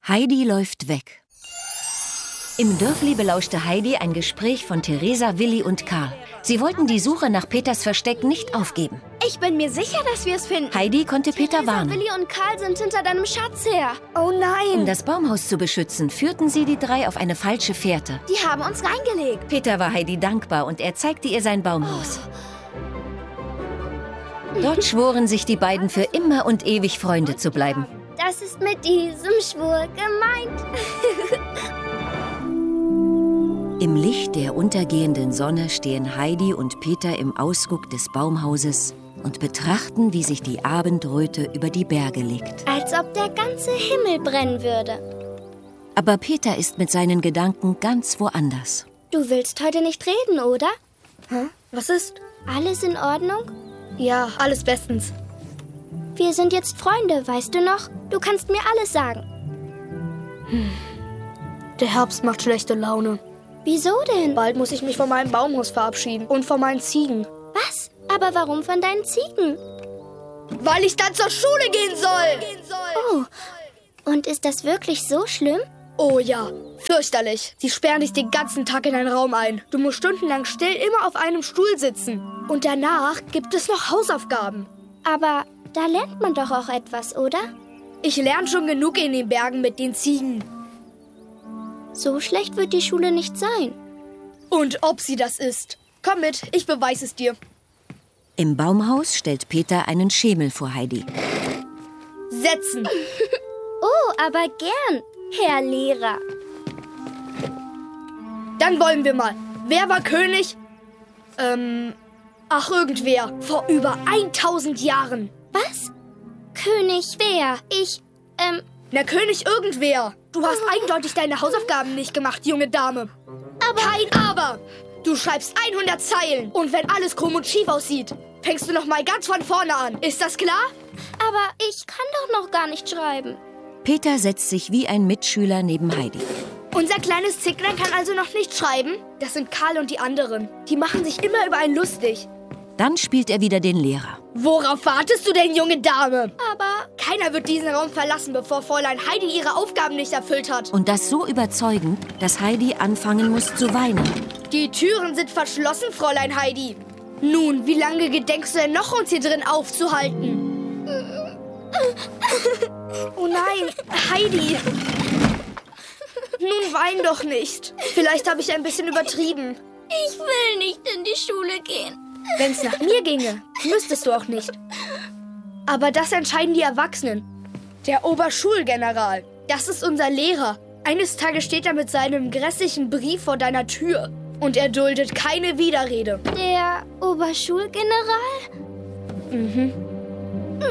Heidi läuft weg. Im Dörfli belauschte Heidi ein Gespräch von Theresa, Willi und Karl. Sie wollten die Suche nach Peters Versteck nicht aufgeben. Ich bin mir sicher, dass wir es finden. Heidi konnte Peter warnen. Willi und Karl sind hinter deinem Schatz her. Oh nein. Um das Baumhaus zu beschützen, führten sie die drei auf eine falsche Fährte. Die haben uns reingelegt. Peter war Heidi dankbar und er zeigte ihr sein Baumhaus. Dort schworen sich die beiden für immer und ewig Freunde zu bleiben. Das ist mit diesem Schwur gemeint. Im Licht der untergehenden Sonne stehen Heidi und Peter im Ausguck des Baumhauses und betrachten, wie sich die Abendröte über die Berge legt. Als ob der ganze Himmel brennen würde. Aber Peter ist mit seinen Gedanken ganz woanders. Du willst heute nicht reden, oder? Hä? Was ist? Alles in Ordnung? Ja, alles bestens. Wir sind jetzt Freunde, weißt du noch? Du kannst mir alles sagen. Der Herbst macht schlechte Laune. Wieso denn? Bald muss ich mich von meinem Baumhaus verabschieden und von meinen Ziegen. Was? Aber warum von deinen Ziegen? Weil ich dann zur Schule gehen soll. Oh, und ist das wirklich so schlimm? Oh ja, fürchterlich. Sie sperren dich den ganzen Tag in einen Raum ein. Du musst stundenlang still immer auf einem Stuhl sitzen. Und danach gibt es noch Hausaufgaben. Aber da lernt man doch auch etwas, oder? Ich lerne schon genug in den Bergen mit den Ziegen. So schlecht wird die Schule nicht sein. Und ob sie das ist. Komm mit, ich beweise es dir. Im Baumhaus stellt Peter einen Schemel vor Heidi. Setzen. Oh, aber gern, Herr Lehrer. Dann wollen wir mal. Wer war König? Irgendwer. Vor über 1000 Jahren. Was? König wer? Na, König irgendwer. Du hast eindeutig deine Hausaufgaben nicht gemacht, junge Dame. Aber... Kein Aber. Du schreibst 100 Zeilen. Und wenn alles krumm und schief aussieht, fängst du noch mal ganz von vorne an. Ist das klar? Aber ich kann doch noch gar nicht schreiben. Peter setzt sich wie ein Mitschüler neben Heidi. Unser kleines Zicklein kann also noch nicht schreiben? Das sind Karl und die anderen. Die machen sich immer über einen lustig. Dann spielt er wieder den Lehrer. Worauf wartest du denn, junge Dame? Aber... Keiner wird diesen Raum verlassen, bevor Fräulein Heidi ihre Aufgaben nicht erfüllt hat. Und das so überzeugend, dass Heidi anfangen muss zu weinen. Die Türen sind verschlossen, Fräulein Heidi. Nun, wie lange gedenkst du denn noch, uns hier drin aufzuhalten? Oh nein, Heidi. Nun wein doch nicht. Vielleicht habe ich ein bisschen übertrieben. Ich will nicht in die Schule gehen. Wenn es nach mir ginge, müsstest du auch nicht. Aber das entscheiden die Erwachsenen. Der Oberschulgeneral, das ist unser Lehrer. Eines Tages steht er mit seinem grässlichen Brief vor deiner Tür. Und er duldet keine Widerrede. Der Oberschulgeneral? Mhm.